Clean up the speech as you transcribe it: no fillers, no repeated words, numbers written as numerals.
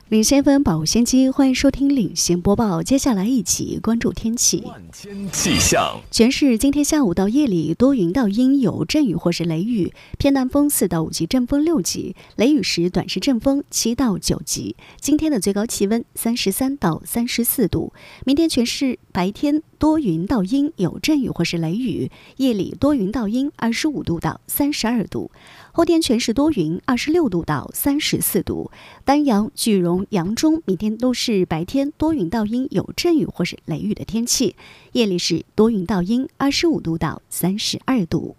领先分保先机，欢迎收听领先播报。接下来一起关注天气。 万千气象， 全市今天下午到夜里多云到阴，有阵雨或是雷雨，偏南风4到5级，阵风6级，雷雨时短时阵风7到9级。今天的最高气温33到34度。明天全市白天多云到阴，有阵雨或是雷雨，夜里多云到阴，25度到32度。后天全市多云，26度到34度。丹阳、句容、扬中明天都是白天多云到阴，有阵雨或是雷雨的天气，夜里是多云到阴，25度到32度。